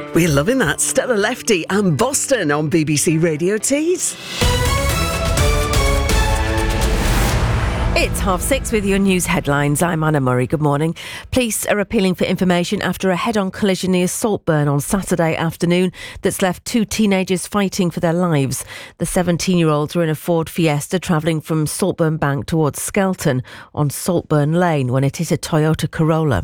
We're loving that. Stella Lefty and Boston on BBC Radio Tees. It's 6:30 with your news headlines. I'm Anna Murray. Good morning. Police are appealing for information after a head-on collision near Saltburn on Saturday afternoon that's left two teenagers fighting for their lives. The 17-year-olds were in a Ford Fiesta travelling from Saltburn Bank towards Skelton on Saltburn Lane when it hit a Toyota Corolla.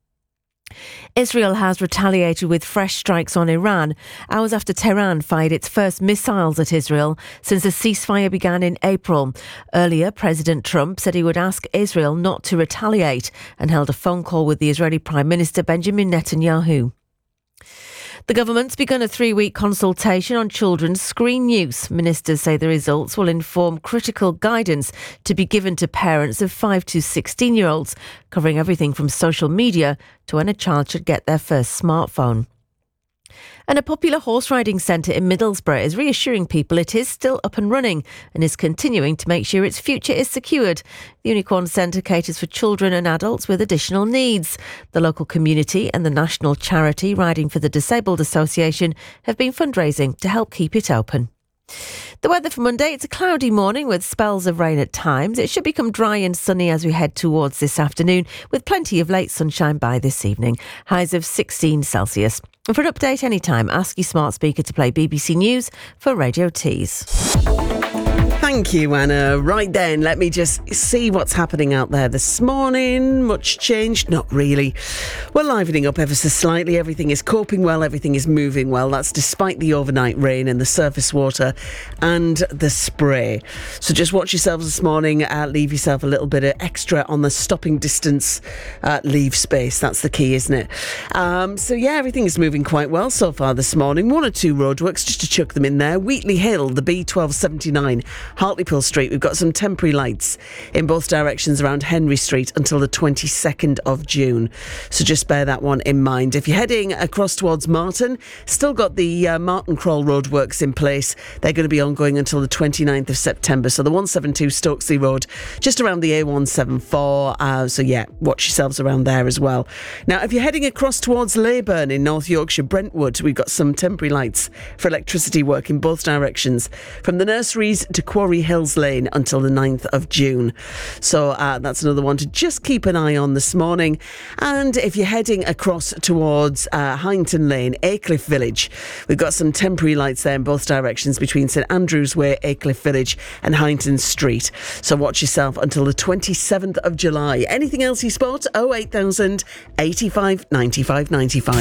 Israel has retaliated with fresh strikes on Iran, hours after Tehran fired its first missiles at Israel since the ceasefire began in April. Earlier, President Trump said he would ask Israel not to retaliate and held a phone call with the Israeli Prime Minister Benjamin Netanyahu. The government's begun a 3-week consultation on children's screen use. Ministers say the results will inform critical guidance to be given to parents of 5 to 16-year-olds, covering everything from social media to when a child should get their first smartphone. And a popular horse riding centre in Middlesbrough is reassuring people it is still up and running and is continuing to make sure its future is secured. The Unicorn Centre caters for children and adults with additional needs. The local community and the national charity Riding for the Disabled Association have been fundraising to help keep it open. The weather for Monday, it's a cloudy morning with spells of rain at times. It should become dry and sunny as we head towards this afternoon with plenty of late sunshine by this evening. Highs of 16 Celsius. And for an update anytime, ask your smart speaker to play BBC News for Radio Tees. Thank you, Anna. Right then, let me just see what's happening out there this morning. Much changed? Not really. We're livening up ever so slightly. Everything is coping well. Everything is moving well. That's despite the overnight rain and the surface water and the spray. So just watch yourselves this morning. Leave yourself a little bit of extra on the stopping distance. Leave space. That's the key, isn't it? So yeah, everything is moving quite well so far this morning. 1 or 2 roadworks just to chuck them in there. Wheatley Hill, the B1279. Hartlepool Street, we've got some temporary lights in both directions around Henry Street until the 22nd of June. So just bear that one in mind. If you're heading across towards Marton, still got the Marton Crawl roadworks in place. They're going to be ongoing until the 29th of September. So the 172 Stokesay Road, just around the A174. So yeah, watch yourselves around there as well. Now, if you're heading across towards Leyburn in North Yorkshire, Brentwood, we've got some temporary lights for electricity work in both directions from the nurseries to Quarry Hills Lane until the 9th of June. So that's another one to just keep an eye on this morning. And if you're heading across towards Hindon Lane, Aycliffe Village, we've got some temporary lights there in both directions between St Andrews Way, Aycliffe Village and Hindon Street. So watch yourself until the 27th of July. Anything else you spot? 08000 85 95 95.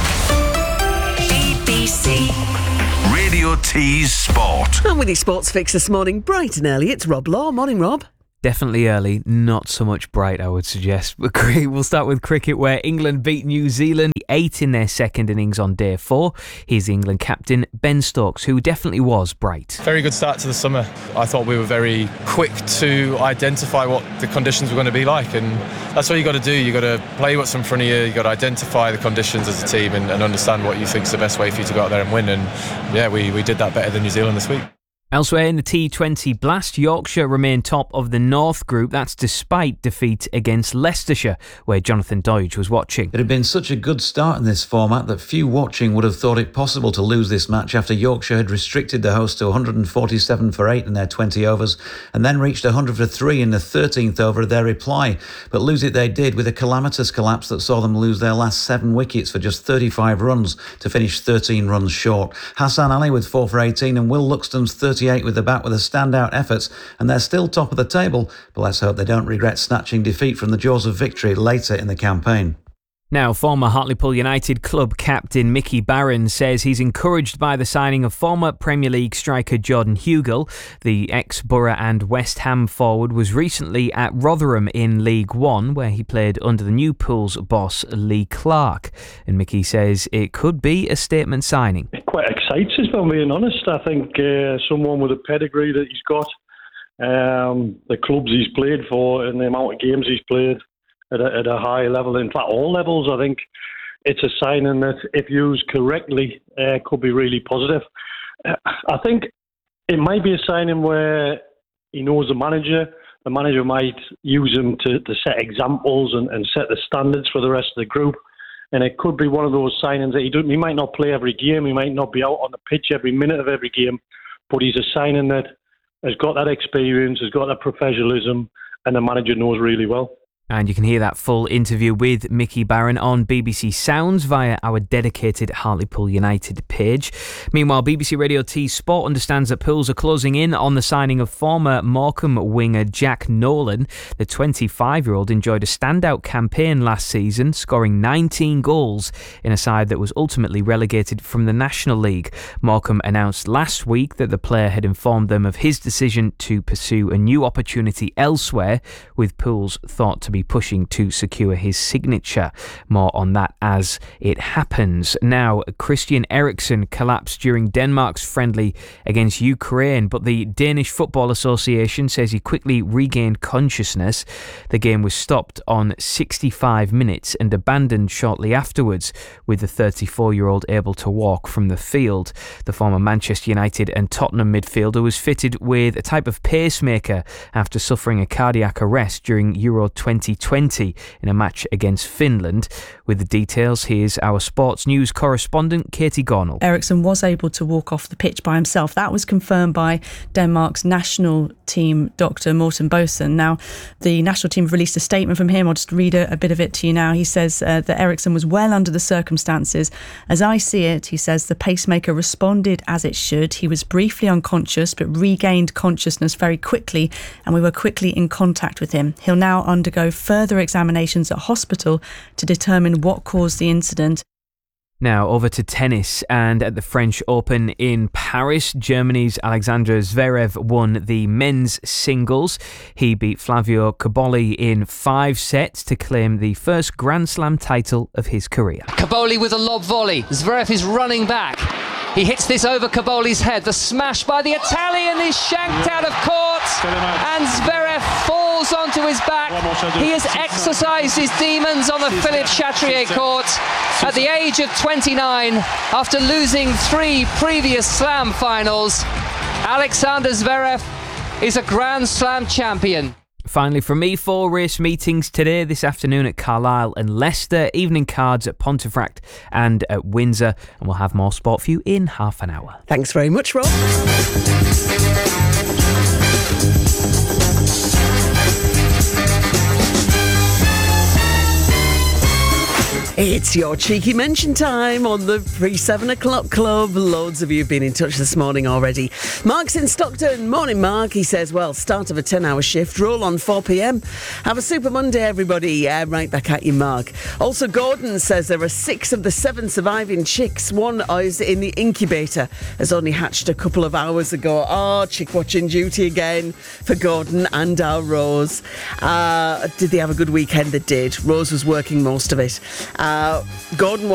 BBC Radio Tees Sport. And with your sports fix this morning, bright and early, it's Rob Law. Morning, Rob. Definitely early, not so much bright, I would suggest. But we'll start with cricket, where England beat New Zealand 8 in their second innings on day 4. Here's the England captain, Ben Stokes, who definitely was bright. Very good start to the summer. I thought we were very quick to identify what the conditions were going to be like, and that's what you got to do. You got to play what's in front of you. You got to identify the conditions as a team and understand what you think is the best way for you to go out there and win. And yeah, we did that better than New Zealand this week. Elsewhere in the T20 Blast, Yorkshire remain top of the North Group. That's despite defeat against Leicestershire, where Jonathan Doidge was watching. It had been such a good start in this format that few watching would have thought it possible to lose this match after Yorkshire had restricted the host to 147 for 8 in their 20 overs and then reached 100 for 3 in the 13th over of their reply. But lose it they did with a calamitous collapse that saw them lose their last 7 wickets for just 35 runs to finish 13 runs short. Hassan Ali with 4 for 18 and Will Luxton's 38 with the bat with a standout effort, and they're still top of the table, but let's hope they don't regret snatching defeat from the jaws of victory later in the campaign. Now, former Hartlepool United club captain Mickey Barron says he's encouraged by the signing of former Premier League striker Jordan Hugill. The ex-Borough and West Ham forward was recently at Rotherham in League One, where he played under the Newpools boss Lee Clark. And Mickey says it could be a statement signing. It quite excites us, if I'm being honest. I think someone with a pedigree that he's got, the clubs he's played for and the amount of games he's played, at a high level, in fact all levels, I think it's a signing that, if used correctly, could be really positive. I think it might be a signing where he knows the manager might use him to set examples and set the standards for the rest of the group. And it could be one of those signings that he might not play every game, he might not be out on the pitch every minute of every game, but he's a signing that has got that experience, has got that professionalism, and the manager knows really well. And you can hear that full interview with Mickey Barron on BBC Sounds via our dedicated Hartlepool United page. Meanwhile, BBC Radio T Sport understands that Pools are closing in on the signing of former Morecambe winger Jack Nolan. The 25-year-old enjoyed a standout campaign last season, scoring 19 goals in a side that was ultimately relegated from the National League. Morecambe announced last week that the player had informed them of his decision to pursue a new opportunity elsewhere, with Pools thought to be pushing to secure his signature. More on that as it happens. Now, Christian Eriksen collapsed during Denmark's friendly against Ukraine, but the Danish Football Association says he quickly regained consciousness. The game was stopped on 65 minutes and abandoned shortly afterwards, with the 34-year-old able to walk from the field. The former Manchester United and Tottenham midfielder was fitted with a type of pacemaker after suffering a cardiac arrest during Euro 2020 in a match against Finland. With the details, here's our sports news correspondent Katie Gornall. Eriksen was able to walk off the pitch by himself. That was confirmed by Denmark's national team Dr. Morten Boesen. Now, the national team released a statement from him. I'll just read a bit of it to you now. He says that Eriksen was well under the circumstances. As I see it, he says the pacemaker responded as it should. He was briefly unconscious but regained consciousness very quickly, and we were quickly in contact with him. He'll now undergo further examinations at hospital to determine what caused the incident. Now over to tennis, and at the French Open in Paris, Germany's Alexander Zverev won the men's singles. He beat Flavio Cobolli in 5 sets to claim the first Grand Slam title of his career. Cobolli with a lob volley. Zverev is running back. He hits this over Cobolli's head. The smash by the Italian is shanked out of court, and Zverev falls onto his back. He has exercised his demons on the Philippe Chatrier court at the age of 29 after losing 3 previous Slam finals. Alexander Zverev is a Grand Slam champion. Finally from me, 4 race meetings today, this afternoon at Carlisle and Leicester, evening cards at Pontefract and at Windsor, and we'll have more sport for you in half an hour. Thanks very much, Rob. It's your cheeky mention time on the pre-7 o'clock club. Loads of you have been in touch this morning already. Mark's in Stockton. Morning, Mark. He says, well, start of a 10-hour shift. Roll on 4 p.m. Have a super Monday, everybody. Yeah, right back at you, Mark. Also, Gordon says there are 6 of the 7 surviving chicks. One is in the incubator, has only hatched a couple of hours ago. Oh, chick watching duty again for Gordon and our Rose. Did they have a good weekend? They did. Rose was working most of it. Gordon